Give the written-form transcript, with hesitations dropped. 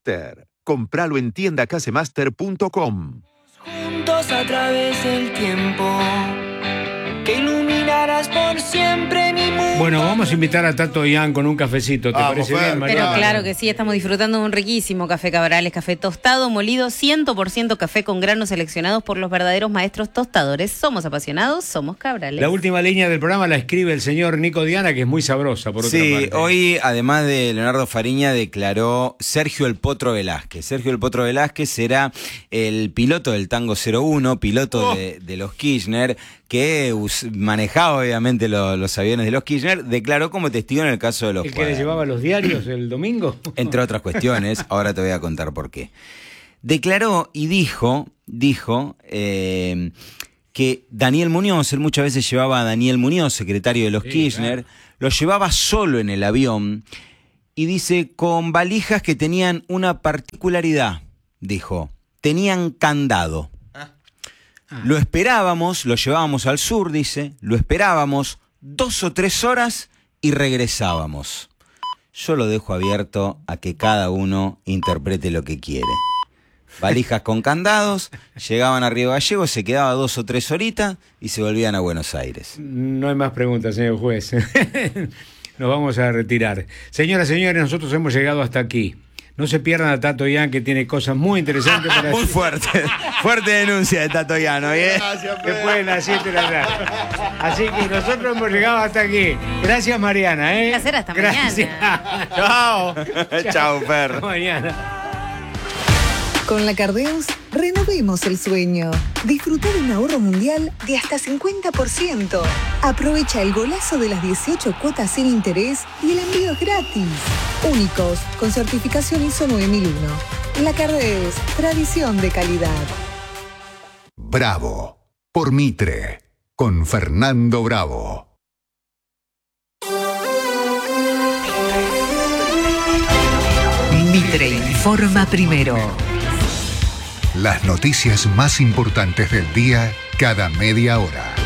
Casemaster. Compralo en tiendacasemaster.com. Juntos a través del tiempo, que iluminarás por siempre mi mundo. Bueno, vamos a invitar a Tato Ian con un cafecito, ¿te parece bien, Mariana? Pero claro que sí, estamos disfrutando de un riquísimo café Cabrales, café tostado, molido, 100% café con granos seleccionados por los verdaderos maestros tostadores. Somos apasionados, somos Cabrales. La última línea del programa la escribe el señor Nico Diana, que es muy sabrosa, por otra parte. Sí, hoy, además de Leonardo Fariña, declaró Sergio El Potro Velázquez. Sergio El Potro Velázquez será el piloto del Tango 01, piloto de los Kirchner, que manejaba obviamente los aviones de los Kirchner, declaró como testigo en el caso de los ¿El que le llevaba los diarios el domingo? Entre otras cuestiones, ahora te voy a contar por qué. Declaró y dijo que Daniel Muñoz, él muchas veces llevaba a Daniel Muñoz, secretario de los Kirchner, claro, lo llevaba solo en el avión y dice con valijas que tenían una particularidad, dijo, tenían candado. Lo esperábamos, lo llevábamos al sur, dice, lo esperábamos 2 o 3 horas y regresábamos. Yo lo dejo abierto a que cada uno interprete lo que quiere. Valijas con candados, llegaban a Río Gallegos, se quedaba 2 o 3 horitas y se volvían a Buenos Aires. No hay más preguntas, señor juez. Nos vamos a retirar. Señoras y señores, nosotros hemos llegado hasta aquí. No se pierdan a Tato Ian, que tiene cosas muy interesantes para muy decir. fuerte denuncia de Tato Ian, ¿eh? Gracias, después de las 7 de la tarde. Así que nosotros hemos llegado hasta aquí. Gracias, Mariana, ¿eh? Un placer, hasta mañana. Chao. Chao, perro. Hasta mañana. Con la Cardeus, renovemos el sueño. Disfruta de un ahorro mundial de hasta 50%. Aprovecha el golazo de las 18 cuotas sin interés y el envío es gratis. Únicos, con certificación ISO 9001. La Cardeus, tradición de calidad. Bravo, por Mitre, con Fernando Bravo. Mitre informa primero. Las noticias más importantes del día cada media hora.